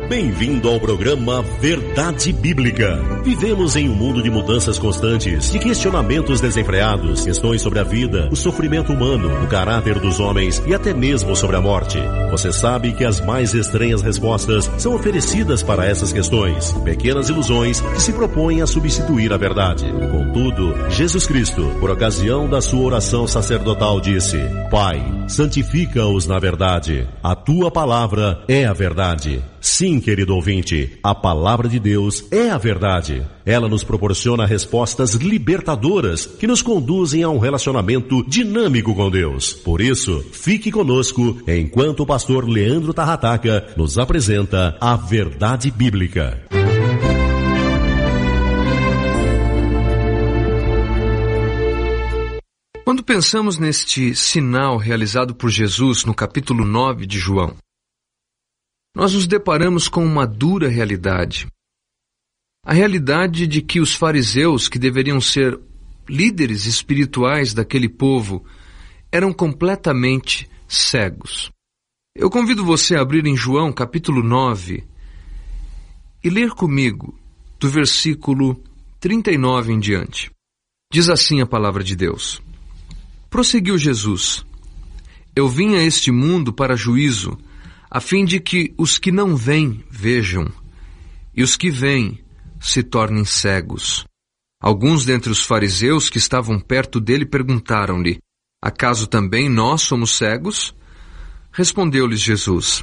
Bem-vindo ao programa Verdade Bíblica. Vivemos em um mundo de mudanças constantes, de questionamentos desenfreados, questões sobre a vida, o sofrimento humano, o caráter dos homens e até mesmo sobre a morte. Você sabe que as mais estranhas respostas são oferecidas para essas questões, pequenas ilusões que se propõem a substituir a verdade. Contudo, Jesus Cristo, por ocasião da sua oração sacerdotal, disse: Pai, santifica-os na verdade. A tua palavra é a verdade. Sim, querido ouvinte, a palavra de Deus é a verdade. Ela nos proporciona respostas libertadoras que nos conduzem a um relacionamento dinâmico com Deus. Por isso, fique conosco enquanto o pastor Leandro Tarrataca nos apresenta a Verdade Bíblica. Quando pensamos neste sinal realizado por Jesus no capítulo 9 de João, nós nos deparamos com uma dura realidade. A realidade de que os fariseus, que deveriam ser líderes espirituais daquele povo, eram completamente cegos. Eu convido você a abrir em João capítulo 9 e ler comigo do versículo 39 em diante. Diz assim a palavra de Deus. Prosseguiu Jesus: Eu vim a este mundo para juízo, a fim de que os que não veem vejam, e os que veem se tornem cegos. Alguns dentre os fariseus que estavam perto dele perguntaram-lhe: Acaso também nós somos cegos? Respondeu-lhes Jesus: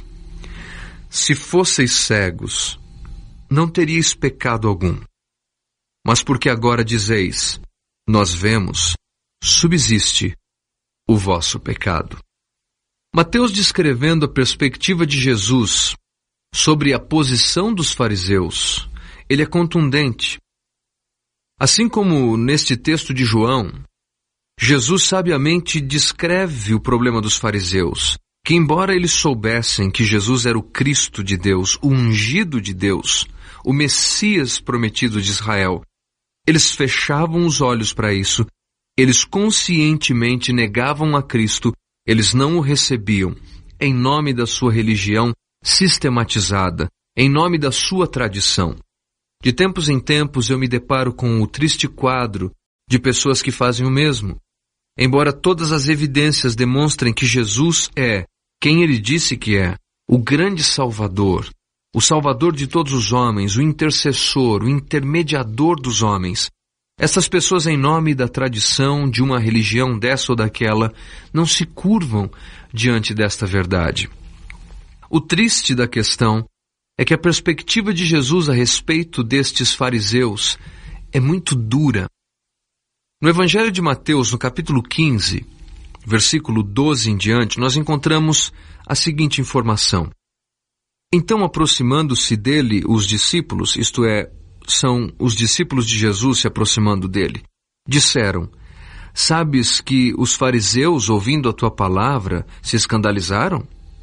Se fosseis cegos, não teríeis pecado algum. Mas porque agora dizeis: Nós vemos, subsiste o vosso pecado. Mateus, descrevendo a perspectiva de Jesus sobre a posição dos fariseus, ele é contundente. Assim como neste texto de João, Jesus sabiamente descreve o problema dos fariseus, que embora eles soubessem que Jesus era o Cristo de Deus, o ungido de Deus, o Messias prometido de Israel, eles fechavam os olhos para isso, eles conscientemente negavam a Cristo. Eles não o recebiam em nome da sua religião sistematizada, em nome da sua tradição. De tempos em tempos eu me deparo com o triste quadro de pessoas que fazem o mesmo. Embora todas as evidências demonstrem que Jesus é quem ele disse que é, o grande Salvador, o Salvador de todos os homens, o intercessor, o intermediador dos homens, essas pessoas, em nome da tradição de uma religião dessa ou daquela, não se curvam diante desta verdade. O triste da questão é que a perspectiva de Jesus a respeito destes fariseus é muito dura. No Evangelho de Mateus, no capítulo 15, versículo 12 em diante, nós encontramos a seguinte informação. Então, aproximando-se dele os discípulos, isto é, são os discípulos de Jesus se aproximando dele, disseram: Sabes que os fariseus, ouvindo a tua palavra, se escandalizaram?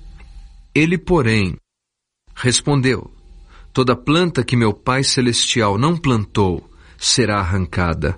Ele, porém, respondeu: Toda planta que meu Pai Celestial não plantou será arrancada.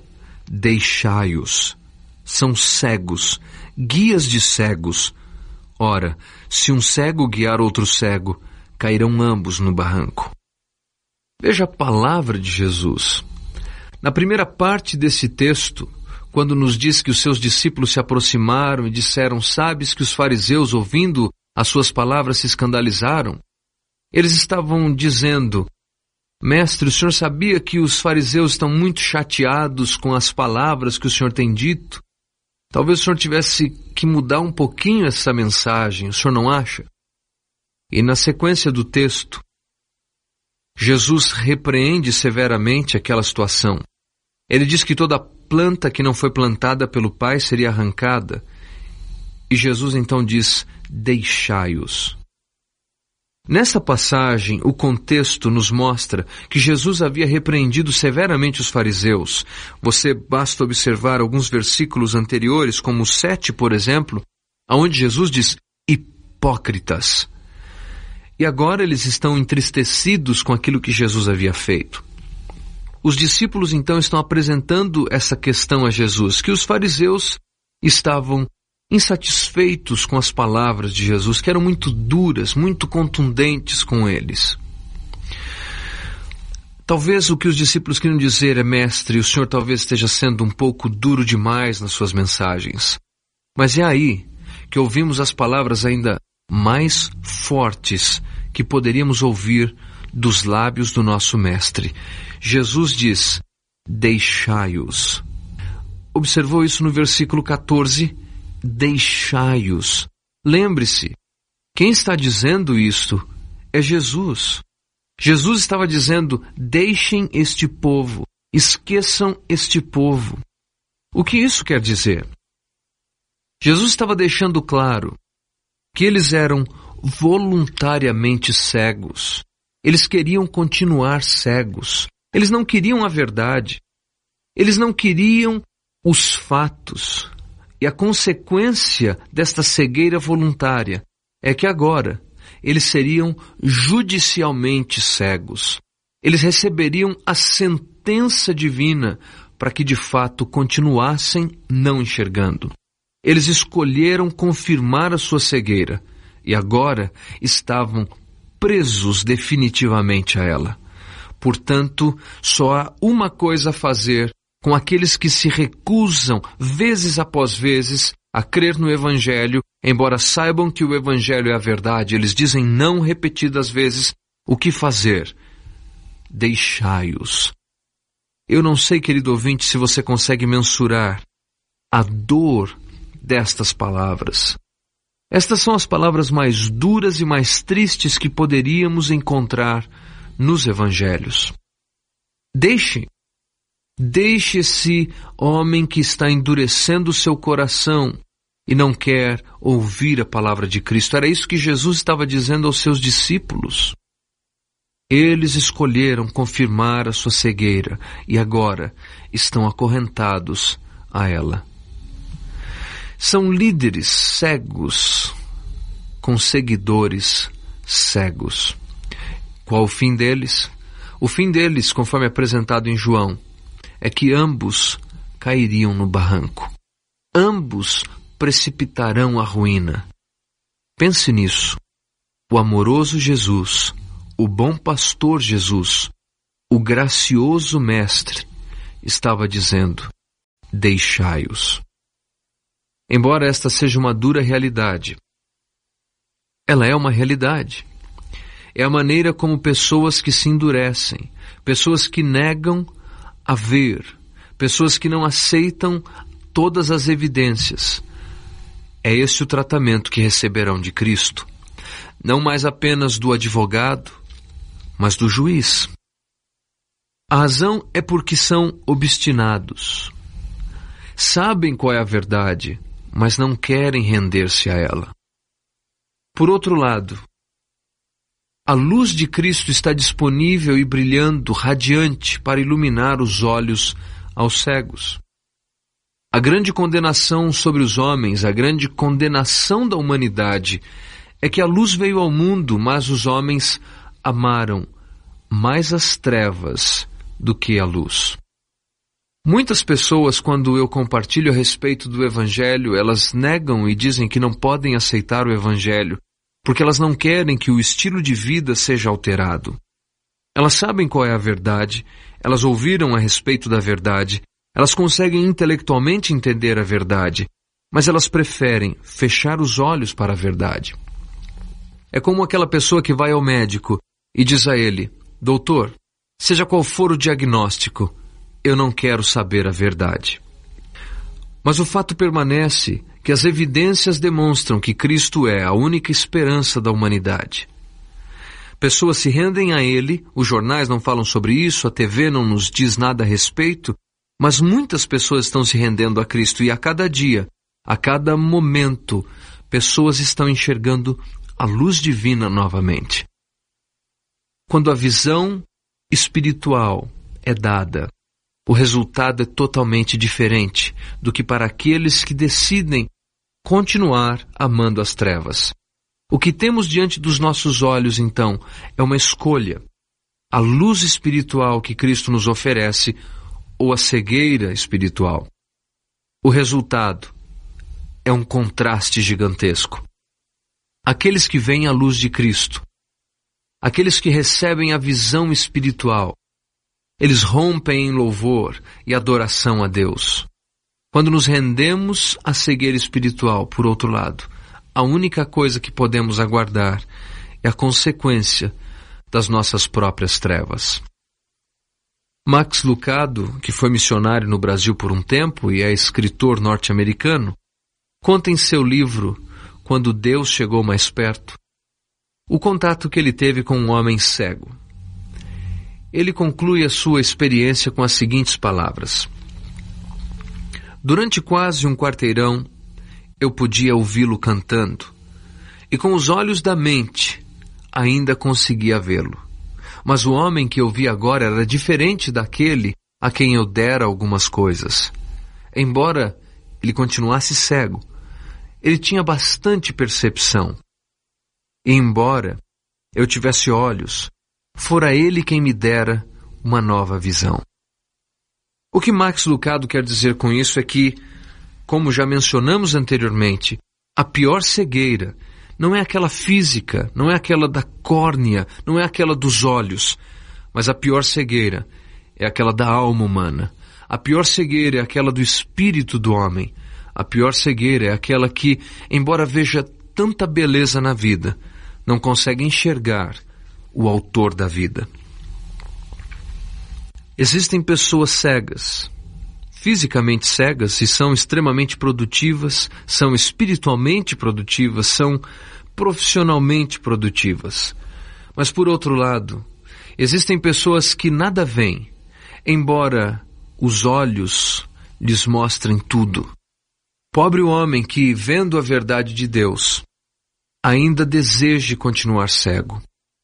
Deixai-os. São cegos, guias de cegos. Ora, se um cego guiar outro cego, cairão ambos no barranco. Veja a palavra de Jesus. Na primeira parte desse texto, quando nos diz que os seus discípulos se aproximaram e disseram: Sabes que os fariseus, ouvindo as suas palavras, se escandalizaram? Eles estavam dizendo: Mestre, o senhor sabia que os fariseus estão muito chateados com as palavras que o senhor tem dito? Talvez o senhor tivesse que mudar um pouquinho essa mensagem, o senhor não acha? E na sequência do texto, Jesus repreende severamente aquela situação. Ele diz que toda planta que não foi plantada pelo Pai seria arrancada. E Jesus então diz: Deixai-os. Nessa passagem, o contexto nos mostra que Jesus havia repreendido severamente os fariseus. Você basta observar alguns versículos anteriores, como o 7, por exemplo, onde Jesus diz: hipócritas. E agora eles estão entristecidos com aquilo que Jesus havia feito. Os discípulos então estão apresentando essa questão a Jesus, que os fariseus estavam insatisfeitos com as palavras de Jesus, que eram muito duras, muito contundentes com eles. Talvez o que os discípulos queriam dizer é: mestre, o senhor talvez esteja sendo um pouco duro demais nas suas mensagens. Mas é aí que ouvimos as palavras ainda mais fortes que poderíamos ouvir dos lábios do nosso mestre. Jesus diz: deixai-os. Observou isso no versículo 14? Deixai-os. Lembre-se, quem está dizendo isto é Jesus. Jesus estava dizendo: deixem este povo, esqueçam este povo. O que isso quer dizer? Jesus estava deixando claro que eles eram voluntariamente cegos. Eles queriam continuar cegos. Eles não queriam a verdade. Eles não queriam os fatos. E a consequência desta cegueira voluntária é que agora eles seriam judicialmente cegos. Eles receberiam a sentença divina para que de fato continuassem não enxergando. Eles escolheram confirmar a sua cegueira e agora estavam presos definitivamente a ela. Portanto, só há uma coisa a fazer com aqueles que se recusam, vezes após vezes, a crer no Evangelho, embora saibam que o Evangelho é a verdade. Eles dizem não repetidas vezes. O que fazer? Deixai-os. Eu não sei, querido ouvinte, se você consegue mensurar a dor destas palavras. Estas são as palavras mais duras e mais tristes que poderíamos encontrar nos Evangelhos. Deixe esse homem que está endurecendo o seu coração e não quer ouvir a palavra de Cristo. Era isso que Jesus estava dizendo aos seus discípulos. Eles escolheram confirmar a sua cegueira e agora estão acorrentados a ela. São líderes cegos com seguidores cegos. Qual o fim deles? O fim deles, conforme apresentado em João, é que ambos cairiam no barranco. Ambos precipitarão a ruína. Pense nisso. O amoroso Jesus, o bom pastor Jesus, o gracioso mestre, estava dizendo: deixai-os. Embora esta seja uma dura realidade, ela é uma realidade. É a maneira como pessoas que se endurecem, pessoas que negam a ver, pessoas que não aceitam todas as evidências, é esse o tratamento que receberão de Cristo. Não mais apenas do advogado, mas do juiz. A razão é porque são obstinados. Sabem qual é a verdade, mas não querem render-se a ela. Por outro lado, a luz de Cristo está disponível e brilhando, radiante, para iluminar os olhos aos cegos. A grande condenação sobre os homens, a grande condenação da humanidade, é que a luz veio ao mundo, mas os homens amaram mais as trevas do que a luz. Muitas pessoas, quando eu compartilho a respeito do Evangelho, elas negam e dizem que não podem aceitar o Evangelho, porque elas não querem que o estilo de vida seja alterado. Elas sabem qual é a verdade, elas ouviram a respeito da verdade, elas conseguem intelectualmente entender a verdade, mas elas preferem fechar os olhos para a verdade. É como aquela pessoa que vai ao médico e diz a ele: doutor, seja qual for o diagnóstico, eu não quero saber a verdade. Mas o fato permanece que as evidências demonstram que Cristo é a única esperança da humanidade. Pessoas se rendem a Ele, os jornais não falam sobre isso, a TV não nos diz nada a respeito, mas muitas pessoas estão se rendendo a Cristo e a cada dia, a cada momento, pessoas estão enxergando a luz divina novamente. Quando a visão espiritual é dada, o resultado é totalmente diferente do que para aqueles que decidem continuar amando as trevas. O que temos diante dos nossos olhos, então, é uma escolha. A luz espiritual que Cristo nos oferece ou a cegueira espiritual. O resultado é um contraste gigantesco. Aqueles que veem a luz de Cristo, aqueles que recebem a visão espiritual, Eles rompem em louvor e adoração a Deus. Quando nos rendemos à cegueira espiritual, por outro lado, a única coisa que podemos aguardar é a consequência das nossas próprias trevas. Max Lucado, que foi missionário no Brasil por um tempo e é escritor norte-americano, conta em seu livro Quando Deus Chegou Mais Perto, o contato que ele teve com um homem cego. Ele conclui a sua experiência com as seguintes palavras: durante quase um quarteirão, eu podia ouvi-lo cantando, e com os olhos da mente ainda conseguia vê-lo. Mas o homem que eu vi agora era diferente daquele a quem eu dera algumas coisas. Embora ele continuasse cego, ele tinha bastante percepção. E embora eu tivesse olhos, fora ele quem me dera uma nova visão. O que Max Lucado quer dizer com isso é que, como já mencionamos anteriormente, a pior cegueira não é aquela física, não é aquela da córnea, não é aquela dos olhos, mas a pior cegueira é aquela da alma humana. A pior cegueira é aquela do espírito do homem. A pior cegueira é aquela que, embora veja tanta beleza na vida, não consegue enxergar o autor da vida. Existem pessoas cegas, fisicamente cegas, e são extremamente produtivas, são espiritualmente produtivas, são profissionalmente produtivas. Mas, por outro lado, existem pessoas que nada veem, embora os olhos lhes mostrem tudo. Pobre o homem que, vendo a verdade de Deus, ainda deseje continuar cego.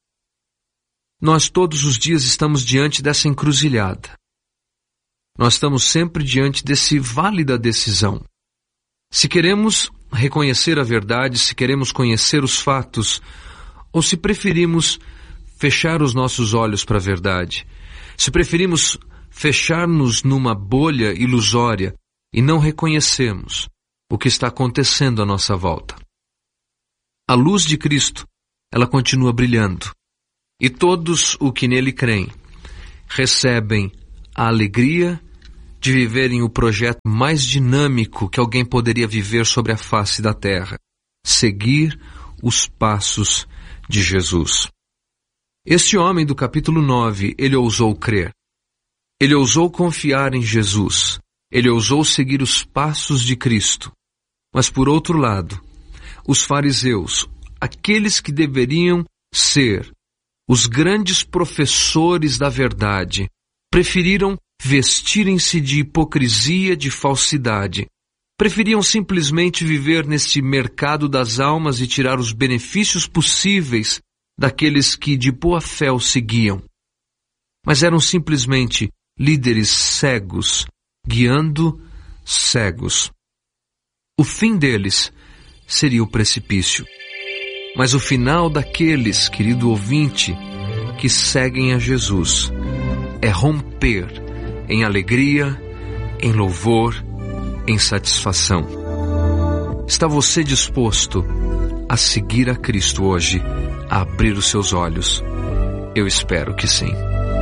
Nós todos os dias estamos diante dessa encruzilhada. Nós estamos sempre diante desse vale da decisão. Se queremos reconhecer a verdade, se queremos conhecer os fatos, ou se preferimos fechar os nossos olhos para a verdade, se preferimos fechar-nos numa bolha ilusória e não reconhecemos o que está acontecendo à nossa volta. A luz de Cristo, ela continua brilhando. E todos os que nele creem recebem a alegria de viverem o projeto mais dinâmico que alguém poderia viver sobre a face da terra: seguir os passos de Jesus. Este homem do capítulo 9, ele ousou crer. Ele ousou confiar em Jesus. Ele ousou seguir os passos de Cristo. Mas, por outro lado, os fariseus, aqueles que deveriam ser os grandes professores da verdade, preferiram vestirem-se de hipocrisia, de falsidade. Preferiam simplesmente viver neste mercado das almas e tirar os benefícios possíveis daqueles que de boa fé o seguiam. Mas eram simplesmente líderes cegos, guiando cegos. O fim deles seria o precipício. Mas o final daqueles, querido ouvinte, que seguem a Jesus, é romper em alegria, em louvor, em satisfação. Está você disposto a seguir a Cristo hoje, a abrir os seus olhos? Eu espero que sim.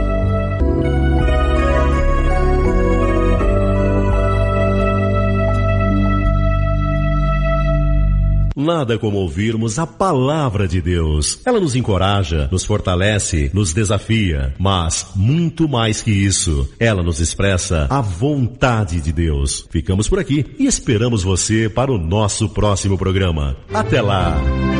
Nada como ouvirmos a palavra de Deus. Ela nos encoraja, nos fortalece, nos desafia, mas muito mais que isso, ela nos expressa a vontade de Deus. Ficamos por aqui e esperamos você para o nosso próximo programa. Até lá!